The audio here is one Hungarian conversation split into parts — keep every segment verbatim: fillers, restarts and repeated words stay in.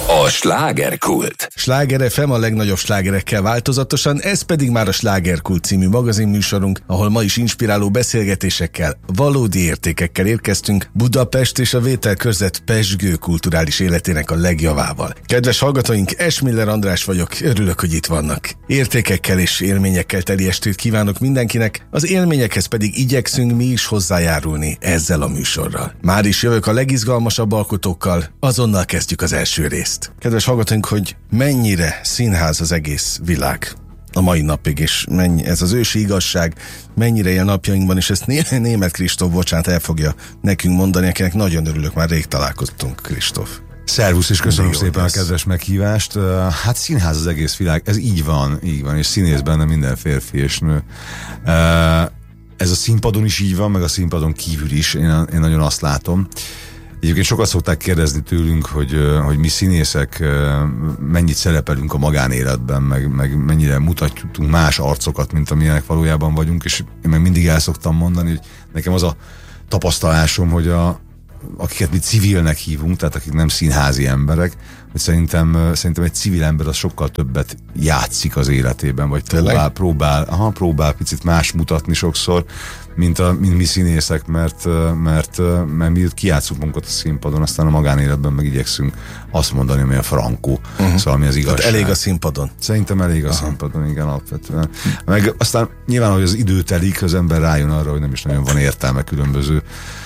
A slágerkult. Sláger ef em a legnagyobb slágerekkel változatosan, ez pedig már a Slágerkult című magazinműsorunk, ahol ma is inspiráló beszélgetésekkel, valódi értékekkel érkeztünk Budapest és a vételkörzet pezsgő kulturális életének a legjavával. Kedves hallgatóink, Esmiller András vagyok, örülök, hogy itt vannak. Értékekkel és élményekkel teli estét kívánok mindenkinek, az élményekhez pedig igyekszünk mi is hozzájárulni ezzel a műsorral. Már is jövök a legizgalmasabb alkotókkal, azonnal kezdjük az első részt. Kedves hallgatóink, hogy mennyire színház az egész világ a mai napig, és mennyi, ez az ősi igazság mennyire él napjainkban, és ezt Né- Németh Kristóf, bocsánat, el fogja nekünk mondani, akinek nagyon örülök, már rég találkoztunk, Kristóf. Szervusz, és köszönöm Mindig szépen a lesz. kedves meghívást. Hát színház az egész világ, ez így van, így van, és színész benne minden férfi és nő. Ez a színpadon is így van, meg a színpadon kívül is, én, én nagyon azt látom. Egyébként sokat szokták kérdezni tőlünk, hogy, hogy mi színészek mennyit szerepelünk a magánéletben, meg, meg mennyire mutatjuk más arcokat, mint amilyenek valójában vagyunk, és én meg mindig el szoktam mondani, hogy nekem az a tapasztalásom, hogy a, akiket mi civilnek hívunk, tehát akik nem színházi emberek, hogy szerintem, szerintem egy civil ember az sokkal többet játszik az életében, vagy próbál, próbál, aha, próbál picit más mutatni sokszor, mint, a, mint mi színészek, mert, mert, mert mi kiátszunk munkat a színpadon, aztán a magánéletben meg igyekszünk azt mondani, ami a frankó, uh-huh. Szóval mi az igazság. Tehát elég a színpadon. Szerintem elég a aha. színpadon, igen, alapvetően. Meg aztán nyilván, hogy az idő telik, az ember rájön arra, hogy nem is nagyon van értelme különböző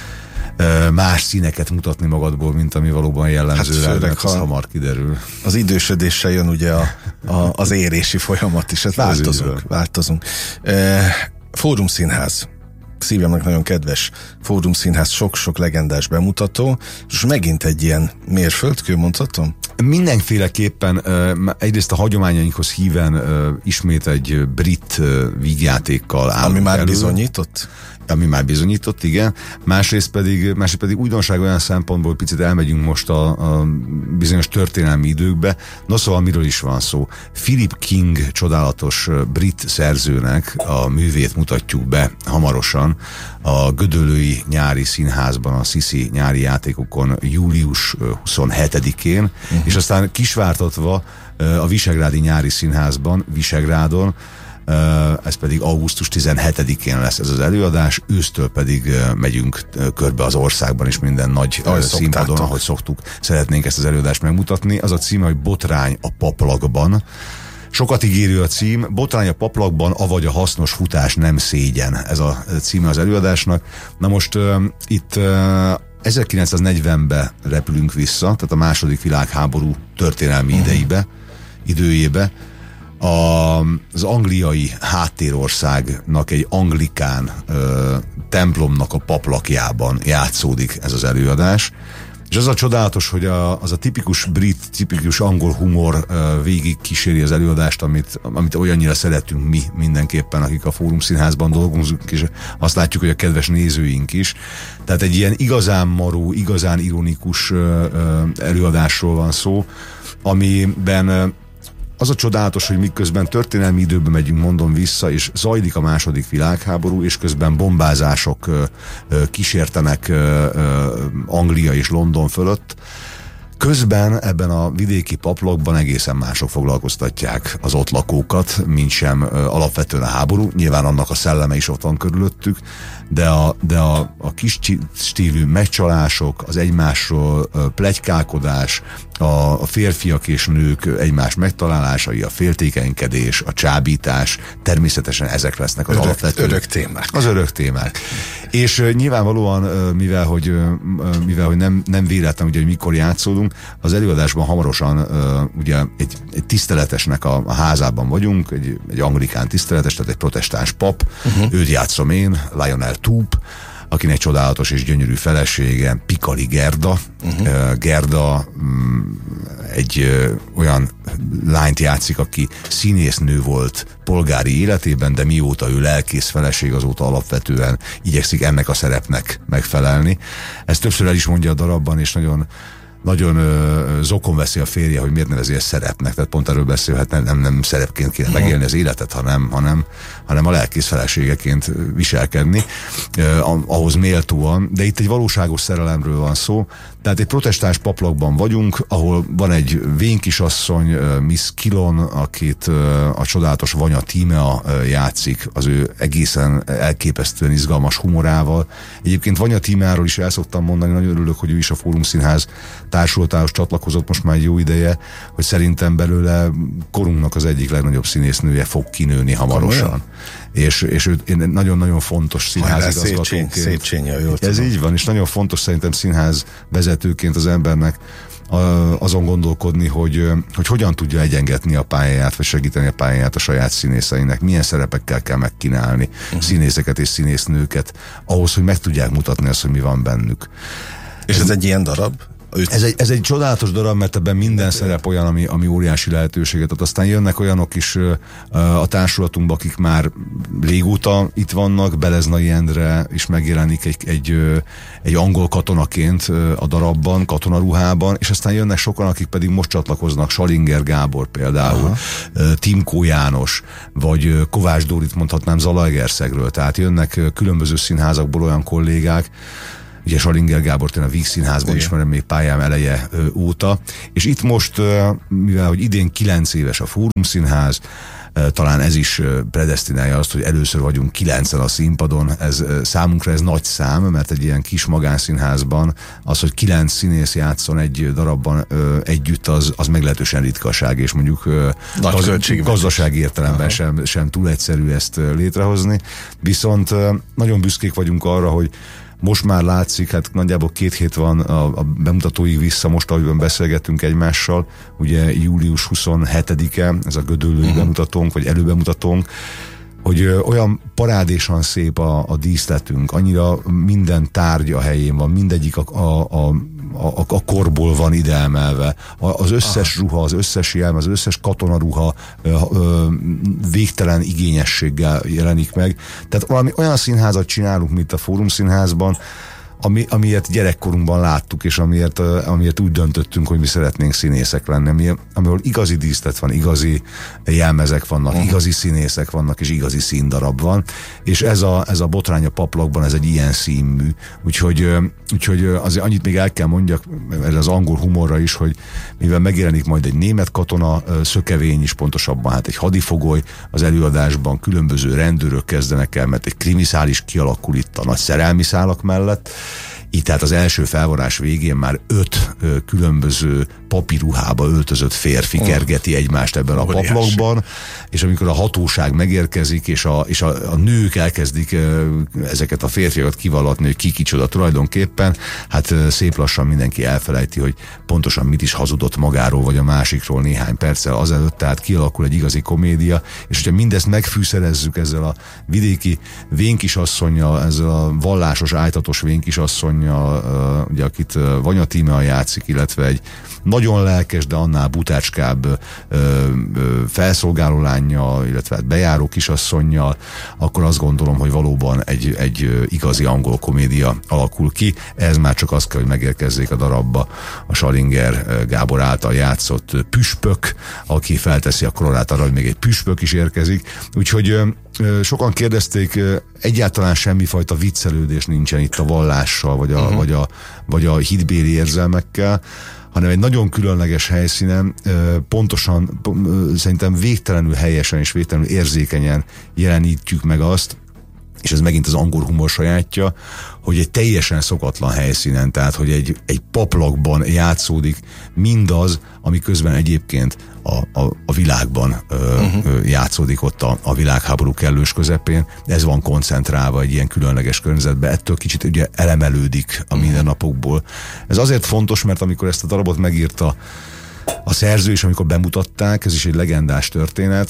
más színeket mutatni magadból, mint ami valóban jellemző hát, rá, az hamar kiderül. Az idősödéssel jön ugye a, a, az érési folyamat is, hát változunk, változunk. E, Fórum Színház. Szívemnek nagyon kedves Fórum Színház, sok-sok legendás bemutató, és megint egy ilyen mérföldkő, mondhatom? Mindenféleképpen egyrészt a hagyományainkhoz híven ismét egy brit vígjátékkal állunk Ami már elő. bizonyított? Ami már bizonyított, igen. Másrészt pedig, másrészt pedig újdonság olyan szempontból picit elmegyünk most a, a bizonyos történelmi időkbe. No, szóval miről is van szó? Philip King csodálatos brit szerzőnek a művét mutatjuk be hamarosan a Gödöllői Nyári Színházban, a Sziszi nyári játékokon július huszonhetedikén, uh-huh. és aztán kisvártatva a Visegrádi Nyári Színházban, Visegrádon, ez pedig augusztus tizenhetedikén lesz ez az előadás, ősztől pedig megyünk körbe az országban is minden nagy ahogy színpadon, szoktátok. ahogy szoktuk, szeretnénk ezt az előadást megmutatni. Az a címe, hogy Botrány a paplakban. Sokat ígérő a cím, Botrány a paplakban, avagy a hasznos futás nem szégyen. Ez a címe az előadásnak. Na most uh, itt uh, ezerkilencszáznegyvenbe repülünk vissza, tehát a második világháború történelmi uh-huh. idejébe, időjébe. A, az angliai háttérországnak egy anglikán ö, templomnak a paplakjában játszódik ez az előadás. És az a csodálatos, hogy a, az a tipikus brit, tipikus angol humor ö, végig kíséri az előadást, amit, amit olyannyira szeretünk mi mindenképpen, akik a Fórum Színházban dolgozunk, és azt látjuk, hogy a kedves nézőink is. Tehát egy ilyen igazán maró, igazán ironikus ö, ö, előadásról van szó, amiben ö, az a csodálatos, hogy miközben történelmi időben megyünk, mondom vissza, és zajlik a második világháború, és közben bombázások ö, ö, kísértenek ö, ö, Anglia és London fölött. Közben ebben a vidéki paplakban egészen mások foglalkoztatják az ott lakókat, mint sem ö, alapvetően a háború. Nyilván annak a szelleme is ott van körülöttük, de a, de a, a kis stílű megcsalások, az egymásról ö, pletykálkodás, a, a férfiak és nők egymás megtalálásai, a féltékenykedés, a csábítás, természetesen ezek lesznek az örök, alapvető... Örök témák. Az örök témák. És uh, nyilvánvalóan, uh, mivel hogy, uh, mivel, hogy nem, nem véletlen, ugye, hogy mikor játszódunk, az előadásban hamarosan uh, ugye egy, egy tiszteletesnek a, a házában vagyunk, egy, egy anglikán tiszteletes, tehát egy protestáns pap, uh-huh. őt játszom én, Lionel Toop, akinek csodálatos és gyönyörű felesége, Pikali Gerda. Uh-huh. Gerda um, egy uh, olyan lányt játszik, aki színésznő volt polgári életében, de mióta ő lelkész feleség, azóta alapvetően igyekszik ennek a szerepnek megfelelni. Ezt többször el is mondja a darabban, és nagyon nagyon ö, zokon veszi a férje, hogy miért nevezi ezt szerepnek, tehát pont erről beszélhet, nem, nem, nem szerepként kéne megélni az életet, hanem, hanem, hanem a lelkész feleségeként viselkedni, ö, ahhoz méltóan, de itt egy valóságos szerelemről van szó, Tehát egy protestáns paplakban vagyunk, ahol van egy vénkisasszony, Miss Kilon, akit a csodálatos Vanya Tímea játszik, az ő egészen elképesztően izgalmas humorával. Egyébként Vanya Tímeáról is el szoktam mondani, nagyon örülök, hogy ő is a Fórum Színház társulatához csatlakozott most már egy jó ideje, hogy szerintem belőle korunknak az egyik legnagyobb színésznője fog kinőni hamarosan. Komolyan? És, és ő nagyon-nagyon fontos színházigazgatóként. Széchenyi, jól Ez tudom. így van, és nagyon fontos szerintem színház vezetőként az embernek azon gondolkodni, hogy, hogy hogyan tudja egyengetni a pályáját, vagy segíteni a pályáját a saját színészeinek, milyen szerepekkel kell megkínálni uh-huh. színészeket és színésznőket, ahhoz, hogy meg tudják mutatni azt, hogy mi van bennük. És ez, ez egy ilyen darab? Ez egy, ez egy csodálatos darab, mert ebben minden szerep olyan, ami, ami óriási lehetőséget ad. Aztán jönnek olyanok is uh, a társulatunkban, akik már régóta itt vannak. Beleznai Endre is megjelenik egy, egy, uh, egy angol katonaként uh, a darabban, katonaruhában, és aztán jönnek sokan, akik pedig most csatlakoznak. Salinger Gábor például, uh, Timkó János, vagy uh, Kovács Dórit mondhatnám Zalaegerszegről. Tehát jönnek uh, különböző színházakból olyan kollégák. Ugye Salinger Gábort én a Víg Színházban ismerem még pályám eleje ö, óta, és itt most, ö, mivel hogy idén kilenc éves a Fórum Színház, ö, talán ez is ö, predesztinálja azt, hogy először vagyunk kilencen a színpadon, ez ö, számunkra ez nagy szám, mert egy ilyen kis magánszínházban az, hogy kilenc színész játszon egy darabban ö, együtt, az, az meglehetősen ritkaság, és mondjuk ö, gaz, gazdasági értelemben sem, sem túl egyszerű ezt ö, létrehozni, viszont ö, nagyon büszkék vagyunk arra, hogy most már látszik, hát nagyjából két hét van a, a bemutatóig vissza, most ahogy beszélgetünk egymással, ugye július huszonhetedike, ez a gödöllői uh-huh. bemutatónk, vagy előbemutatónk, hogy ö, olyan parádésan szép a, a díszletünk, annyira minden tárgy a helyén van, mindegyik a, a, a A, a korból van ide emelve. Az összes Aha. ruha, az összes jelm, az összes katonaruha ö, ö, végtelen igényességgel jelenik meg. Tehát valami olyan színházat csinálunk, mint a Fórum Színházban, ami, amiért gyerekkorunkban láttuk, és amiért, amiért úgy döntöttünk, hogy mi szeretnénk színészek lenni, ami, amihol igazi díszlet van, igazi jelmezek vannak, uh-huh. igazi színészek vannak, és igazi színdarab van, és ez a, ez a Botrány a paplakban, ez egy ilyen színmű, úgyhogy, úgyhogy azért annyit még el kell mondjak, ez az angol humorra is, hogy mivel megjelenik majd egy német katona szökevény is, pontosabban hát egy hadifogoly az előadásban, különböző rendőrök kezdenek el, mert egy krimiszál is kialakul itt a nagy szerelmi szálak mellett. Így tehát az első felvonás végén már öt ö, különböző papiruhába öltözött férfi oh. kergeti egymást ebben a paplakban, és amikor a hatóság megérkezik, és a, és a, a nők elkezdik ö, ezeket a férfiakat kivallatni, hogy ki kicsoda tulajdonképpen, hát ö, szép lassan mindenki elfelejti, hogy pontosan mit is hazudott magáról, vagy a másikról néhány perccel azelőtt, tehát kialakul egy igazi komédia, és hogyha mindezt megfűszerezzük ezzel a vidéki vénkisasszonnyal, ezzel a vallásos, ájtatos vénkisasszonnyal, Uh, ugye, akit uh, Vanya Tímea játszik, illetve egy nagyon lelkes, de annál butácskább uh, uh, felszolgáló lánnyal, illetve bejáró kisasszonnyal, akkor azt gondolom, hogy valóban egy, egy uh, igazi angol komédia alakul ki. Ez már csak az kell, hogy megérkezzék a darabba a Salinger uh, Gábor által játszott uh, püspök, aki felteszi a koronát arra, hogy még egy püspök is érkezik. Úgyhogy uh, sokan kérdezték, egyáltalán semmifajta viccelődés nincsen itt a vallással, vagy a, uh-huh. vagy a, vagy a hitbéli érzelmekkel, hanem egy nagyon különleges helyszínen, pontosan, szerintem végtelenül helyesen és végtelenül érzékenyen jelenítjük meg azt, és ez megint az angol humor sajátja, hogy egy teljesen szokatlan helyszínen, tehát hogy egy, egy paplakban játszódik mindaz, ami közben egyébként a, a, a világban ö, uh-huh. ö, játszódik ott a, a világháború kellős közepén. Ez van koncentrálva egy ilyen különleges környezetben, ettől kicsit ugye elemelődik a mindennapokból. Ez azért fontos, mert amikor ezt a darabot megírta a szerző, és amikor bemutatták, ez is egy legendás történet,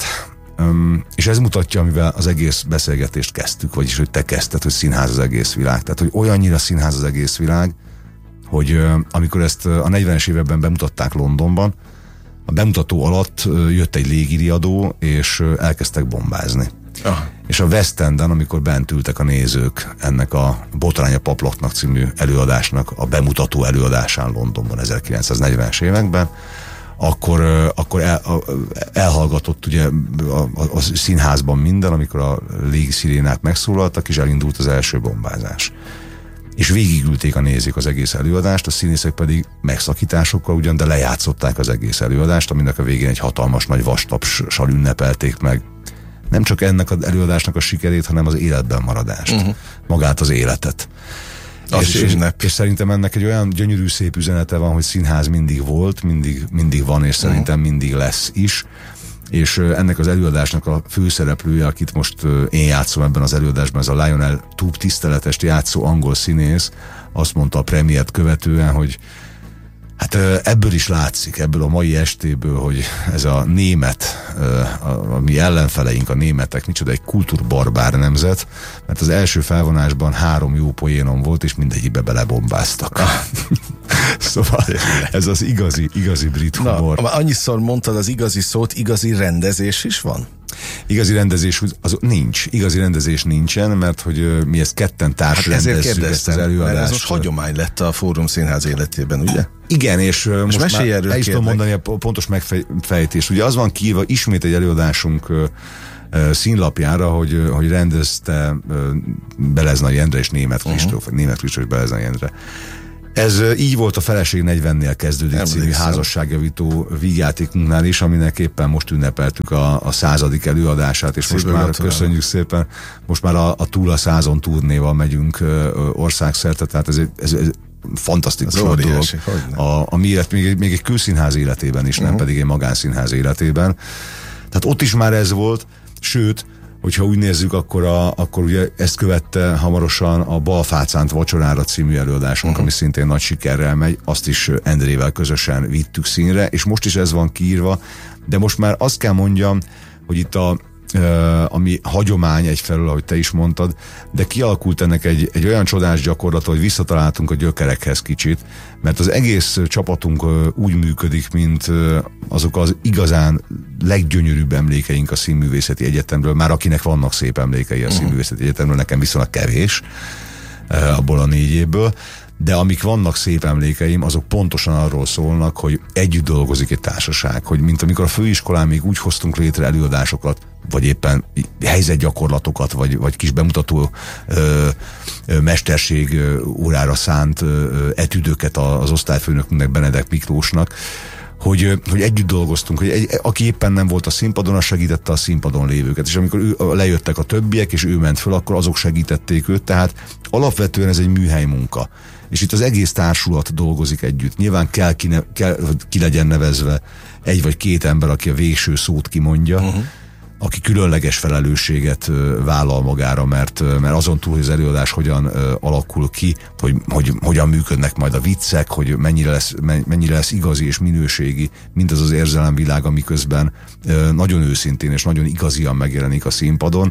Um, és ez mutatja, amivel az egész beszélgetést kezdtük, vagyis, hogy te kezdted, hogy színház az egész világ. Tehát, hogy olyannyira színház az egész világ, hogy uh, amikor ezt uh, a negyvenes években bemutatták Londonban, a bemutató alatt uh, jött egy légiriadó, és uh, elkezdtek bombázni. Ah. És a West Enden, amikor bent ültek a nézők ennek a Botrány a paplaknak című előadásnak, a bemutató előadásán Londonban ezerkilencszáznegyvenes években, akkor, akkor el, elhallgatott ugye a, a, a színházban minden, amikor a légiszirénák megszólaltak, és elindult az első bombázás. és végigülték a nézők az egész előadást, a színészek pedig megszakításokkal ugyan, de lejátszották az egész előadást, aminek a végén egy hatalmas nagy vastapssal ünnepelték meg nem csak ennek az előadásnak a sikerét, hanem az életben maradást, uh-huh. magát az életet. És, és, és szerintem ennek egy olyan gyönyörű szép üzenete van, hogy színház mindig volt, mindig, mindig van, és szerintem mindig lesz is. És ennek az előadásnak a főszereplője, akit most én játszom ebben az előadásban, ez a Lionel Tubb tiszteletest játszó angol színész, azt mondta a premiért követően, hogy hát ebből is látszik, ebből a mai estéből, hogy ez a német, a, a mi ellenfeleink, a németek, micsoda egy kultúrbarbár nemzet, mert az első felvonásban három jó poénom volt, és mindegyikbe belebombáztak. Szóval ez az igazi, igazi brit humor. Na, annyiszor mondtad az igazi szót, igazi rendezés is van? Igazi rendezés az nincs. Igazi rendezés nincsen, mert hogy mi ezt ketten társrendezzük hát ezt az előadást. Ez most hagyomány lett a Fórum Színház életében, ugye? Igen, és, és most már el is tudom mondani a pontos megfejtést. Ugye az van kiírva ismét egy előadásunk színlapjára, hogy, hogy rendezte Beleznai Endre és Németh Kristóf, uh-huh. vagy Németh Kristóf és Beleznai Endre. Ez így volt a Feleség negyvennél kezdődik című házasságjavító vígjátékunknál is, aminek éppen most ünnepeltük a, a századik előadását, és Szépen most már köszönjük szépen, most már a, a túl a százon turnéval megyünk országszerte, tehát ez, ez, ez fantasztikus dolog. A, a mi élet, még, még egy külszínház életében is, uh-huh. nem pedig egy magánszínház életében. Tehát ott is már ez volt, sőt, hogyha úgy nézzük, akkor, a, akkor ugye ezt követte hamarosan a Balfácánt vacsorára című előadásunk, uh-huh. ami szintén nagy sikerrel megy, azt is Endrével közösen vittük színre, és most is ez van kiírva, de most már azt kell mondjam, hogy itt a Uh, ami hagyomány egyfelől, ahogy te is mondtad, de kialakult ennek egy, egy olyan csodás gyakorlat, hogy visszataláltunk a gyökerekhez kicsit, mert az egész csapatunk uh, úgy működik, mint uh, azok az igazán leggyönyörűbb emlékeink a Színművészeti Egyetemről, már akinek vannak szép emlékei a Színművészeti Egyetemről, nekem viszonylag kevés uh, abból a négy évből, de amik vannak szép emlékeim, azok pontosan arról szólnak, hogy együtt dolgozik egy társaság, hogy mint amikor a főiskolán még úgy hoztunk létre előadásokat, vagy éppen helyzetgyakorlatokat, vagy, vagy kis bemutató ö, ö, mesterség ö, órára szánt ö, etüdöket az osztályfőnöknek, Benedek Miklósnak, hogy, hogy együtt dolgoztunk, hogy egy, aki éppen nem volt a színpadon, az segítette a színpadon lévőket, és amikor ő, lejöttek a többiek, és ő ment föl, akkor azok segítették őt, tehát alapvetően ez egy műhely munka. És itt az egész társulat dolgozik együtt. Nyilván kell ki, ne, kell, ki legyen nevezve egy vagy két ember, aki a végső szót kimondja, uh-huh. aki különleges felelősséget vállal magára, mert, mert azon túl, hogy az előadás hogyan alakul ki, hogy, hogy hogyan működnek majd a viccek, hogy mennyire lesz, mennyire lesz igazi és minőségi mindaz az érzelemvilág, amiközben nagyon őszintén és nagyon igazian megjelenik a színpadon.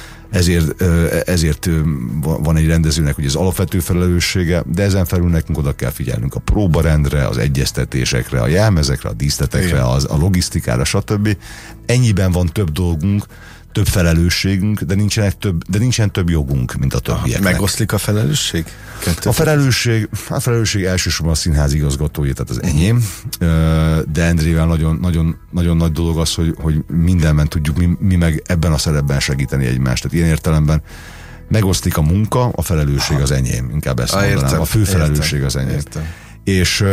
Ezért, ezért van egy rendezőnek ugye az alapvető felelőssége, de ezen felül nekünk oda kell figyelnünk a próbarendre, az egyeztetésekre, a jelmezekre, a díszletekre, az, a logisztikára, stb. Ennyiben van több dolgunk, több felelősségünk, de nincsen több, de nincsen több jogunk, mint a többieknek. Megoszlik a felelősség? Kettő a felelősség, a felelősség elsősorban a színház igazgatója, tehát az enyém, de Endrével nagyon, nagyon, nagyon nagy dolog az, hogy, hogy mindenben tudjuk mi, mi meg ebben a szerepben segíteni egymást. Tehát ilyen értelemben megosztik a munka, a felelősség az enyém, inkább ezt mondanám, értem, a fő felelősség értem, az enyém. Értem. És,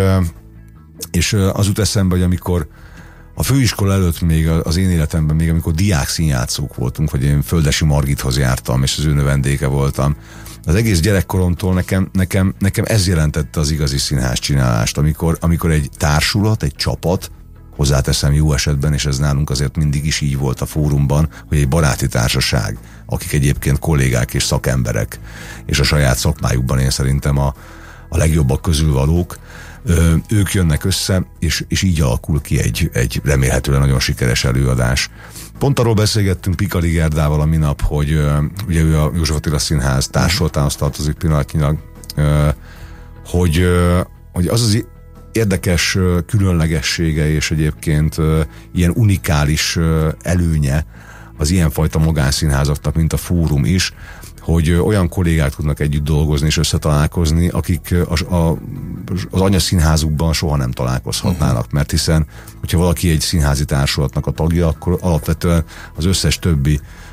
és az jut eszembe, hogy amikor a főiskola előtt még az én életemben, még amikor diák színjátszók voltunk, hogy én Földesi Margithoz jártam, és az ő növendéke voltam, az egész gyerekkoromtól nekem, nekem, nekem ez jelentette az igazi színház csinálást, amikor, amikor egy társulat, egy csapat, hozzáteszem jó esetben, és ez nálunk azért mindig is így volt a fórumban, hogy egy baráti társaság, akik egyébként kollégák és szakemberek, és a saját szakmájukban én szerintem a, a legjobbak közül valók, Ö, ők jönnek össze, és, és így alakul ki egy, egy remélhetően nagyon sikeres előadás. Pont arról beszélgettünk Pikali Gerdával a minap, hogy ö, ugye ő a József Attila Színház társultához tartozik pillanatnyilag, ö, hogy, ö, hogy az az érdekes ö, különlegessége és egyébként ö, ilyen unikális ö, előnye az ilyenfajta magánszínházaknak, mint a Fórum is, hogy olyan kollégák tudnak együtt dolgozni és összetalálkozni, akik a, a, az anyaszínházukban soha nem találkozhatnának, uh-huh. mert hiszen, hogyha valaki egy színházi társulatnak a tagja, akkor alapvetően az összes többi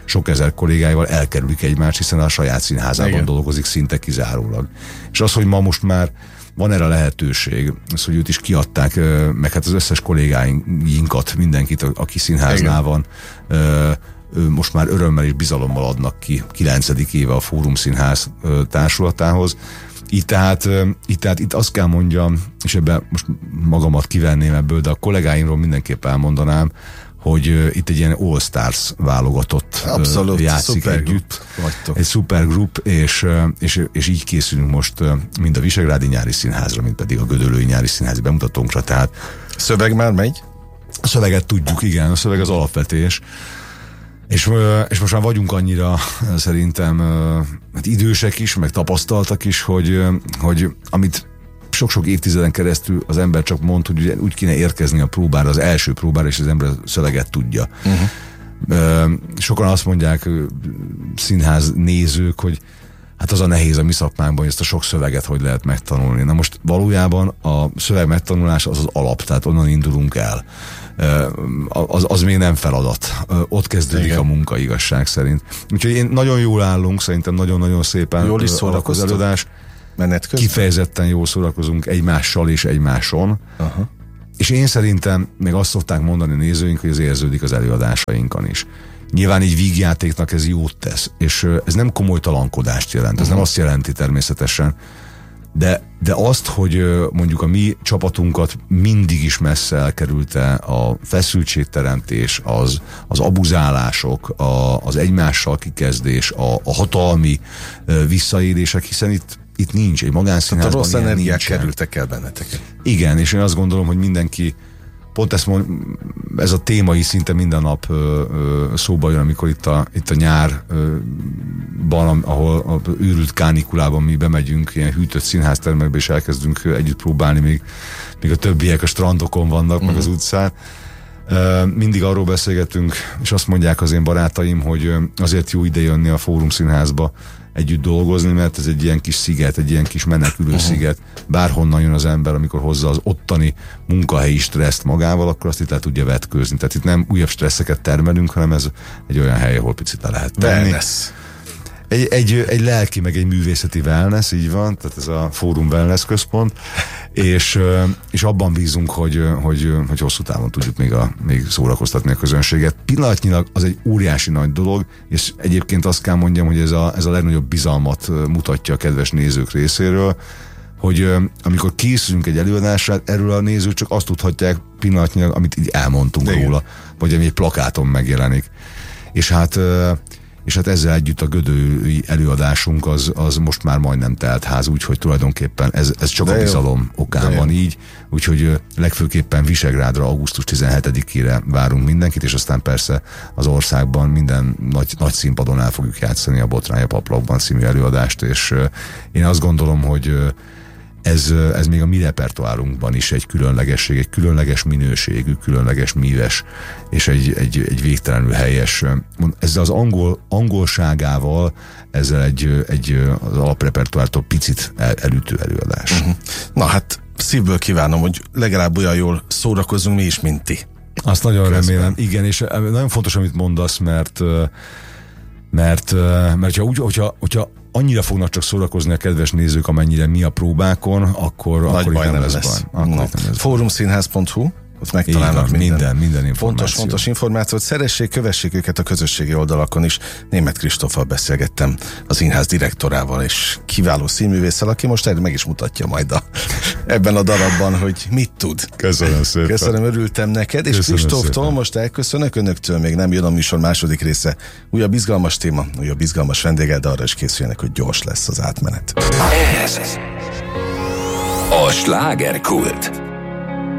sok ezer kollégáival elkerülik egymást, hiszen a saját színházában Igen. dolgozik szinte kizárólag. És az, hogy ma most már van erre lehetőség, az, hogy őt is kiadták, meg hát az összes kollégáinkat, mindenkit, aki színháznál van, most már örömmel és bizalommal adnak ki kilencedik éve a Fórum Színház társulatához. Itt tehát, itt tehát itt azt kell mondjam, és ebben most magamat kivenném ebből, de a kollégáimról mindenképp elmondanám, hogy itt egy ilyen All Stars válogatott Abszolút, játszik együtt. Egy szupergrup, és, és, és így készülünk most mind a Visegrádi Nyári Színházra, mind pedig a Gödöllői Nyári Színházi bemutatónkra. Tehát szöveg már megy? A szöveget tudjuk, igen, a szöveg az alapvetés. És, és most már vagyunk annyira szerintem hát idősek is, meg tapasztaltak is, hogy, hogy amit sok-sok évtizeden keresztül az ember csak mond, hogy úgy kéne érkezni a próbára, az első próbára, és az ember a szöveget tudja. Uh-huh. Sokan azt mondják, színház nézők, hogy hát az a nehéz a mi szakmánkban, hogy ezt a sok szöveget hogy lehet megtanulni. Na most valójában a szöveg megtanulása az az alap, tehát onnan indulunk el. Az, az még nem feladat. Ott kezdődik Igen. a munka igazság szerint. Úgyhogy én nagyon jól állunk, szerintem nagyon-nagyon szépen jól is szórakoztunk az előadás. Menet közben? Kifejezetten jól szórakozunk egymással és egymáson. Aha. És én szerintem még azt szokták mondani a nézőink, hogy ez érződik az előadásainkon is. Nyilván így vígjátéknak ez jót tesz, és ez nem komolytalankodást jelent, ez uh-huh. nem azt jelenti természetesen, de, de azt, hogy mondjuk a mi csapatunkat mindig is messze elkerülte a feszültségteremtés, az, az abuzálások, a, az egymással kikezdés, a, a hatalmi visszaélések, hiszen itt itt nincs, egy magánszínházban a rossz energiák kerültek el benneteket. Igen, és én azt gondolom, hogy mindenki, pont ezt mond, ez a téma is szinte minden nap ö, ö, szóba jön, amikor itt a, itt a nyárban, ahol a őrült kánikulában mi bemegyünk ilyen hűtött színháztermekbe, és elkezdünk együtt próbálni, még, még a többiek a strandokon vannak, mm. meg az utcán. Mindig arról beszélgetünk, és azt mondják az én barátaim, hogy azért jó ide jönni a Fórum Színházba együtt dolgozni, mert ez egy ilyen kis sziget, egy ilyen kis menekülő uh-huh. sziget. Bárhonnan jön az ember, amikor hozza az ottani munkahelyi stresszt magával, akkor azt itt le tudja vetkőzni. Tehát itt nem újabb stresszeket termelünk, hanem ez egy olyan hely, ahol picit le lehet tenni. Wellness. Egy, egy, egy lelki, meg egy művészeti wellness, így van, tehát ez a Fórum Wellness központ, és, és abban bízunk, hogy, hogy, hogy hosszú távon tudjuk még, a, még szórakoztatni a közönséget. Pillanatnyilag az egy óriási nagy dolog, és egyébként azt kell mondjam, hogy ez a, ez a legnagyobb bizalmat mutatja a kedves nézők részéről, hogy amikor készülünk egy előadásra, erről a nézők csak azt tudhatják pillanatnyilag, amit így elmondtunk Igen. róla, vagy ami egy plakáton megjelenik. És hát és hát ezzel együtt a gödöllői előadásunk az, az most már majdnem telt ház, úgyhogy tulajdonképpen ez, ez csak De a bizalom jó. okán De van jó. így, úgyhogy legfőképpen Visegrádra augusztus tizenhetedikére várunk mindenkit, és aztán persze az országban minden nagy, nagy színpadon el fogjuk játszani a Botrány a Paplakban című előadást, és én azt gondolom, hogy Ez, ez még a mi repertoárunkban is egy különlegesség, egy különleges minőségű, különleges míves, és egy, egy, egy végtelenül helyes. Ezzel az angol, angolságával, ezzel egy, egy az alaprepertoártól picit el, elütő előadás. Uh-huh. Na hát szívből kívánom, hogy legalább olyan jól szórakozunk mi is, mint ti. Azt nagyon Közben. remélem. Igen, és nagyon fontos, amit mondasz, mert mert, mert hogyha, úgy, hogyha, hogyha annyira fognak csak szórakozni a kedves nézők, amennyire mi a próbákon, akkor, akkor baj nem lesz, lesz. baj. No. fórumszínház pont hu ott megtalálnak minden, minden, minden információ. Fontos, fontos információt. Szeressék, kövessék őket a közösségi oldalakon is. Németh Kristóffal beszélgettem, az színház direktorával, és kiváló színművésszel, aki most erre meg is mutatja majd a, ebben a darabban, hogy mit tud. Köszönöm szépen. Köszönöm, örültem neked, és Kristóftól most elköszönök, önöktől még nem jön a műsor második része. Újabb izgalmas téma, újabb izgalmas vendéggel, de arra is készüljenek, hogy gyors lesz az átmenet. Ez a slágerkult.